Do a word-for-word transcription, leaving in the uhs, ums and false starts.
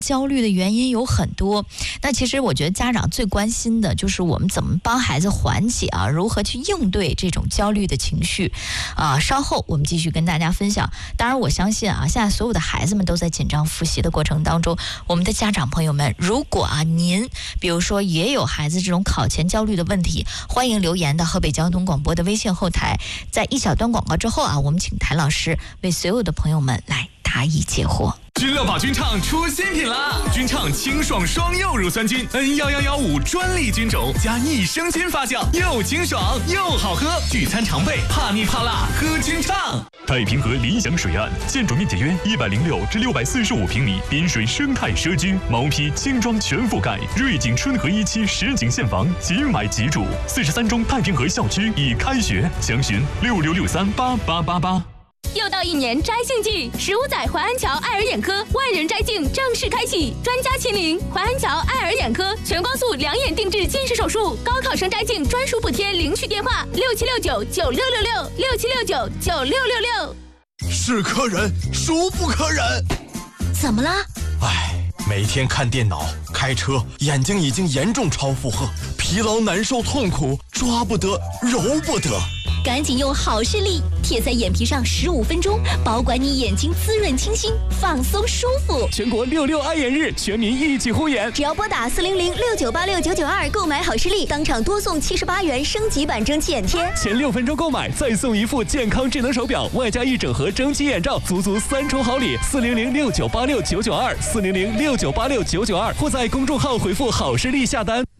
焦虑的原因有很多，那其实我觉得家长最关心的就是我们怎么帮孩子缓解啊，如何去应对这种焦虑的情绪啊。稍后我们继续跟大家分享。当然，我相信啊，现在所有的孩子们都在紧张复习的过程当中。我们的家长朋友们，如果啊您比如说也有孩子这种考前焦虑的问题，欢迎留言到河北交通广播的微信后台。在一小段广告之后啊，我们请谭老师为所有的朋友们来答疑解惑。 君乐宝君畅出新品啦！君畅清爽双柚乳酸菌 N 一一一五专利菌种加益生菌发酵，又清爽又好喝，聚餐常备，怕腻怕辣喝君畅。 太平河理想水岸，建筑面积约一百零六至六百四十五平米，滨水生态社区，毛坯轻装全覆盖，瑞景春和一期实景现房，即买即住。四十三中太平河校区已开学，详询六六六三八八八八。 又到一年摘镜季，十五载淮安桥爱尔眼科万人摘镜正式开启，专家亲临淮安桥爱尔眼科，全光速两眼定制近视手术，高考生摘镜专属补贴，领取电话六七六九九六六六六七六九九六六六。 是可忍，孰不可忍？ 怎么了？ 唉，每天看电脑、开车，眼睛已经严重超负荷，疲劳、难受、痛苦，抓不得，揉不得。 赶紧用好视力贴在眼皮上十五分钟，保管你眼睛滋润清新，放松舒服。 全国六六爱眼日，全民一起护眼。 只要拨打四零零六九八六九九二购买好视力，当场多送七十八元升级版蒸汽眼贴。 前六分钟购买再送一副健康智能手表，外加一整盒蒸汽眼罩，足足三重好礼。四零零六九八六九九二，四零零六九八六九九二，或在公众号回复好视力下单。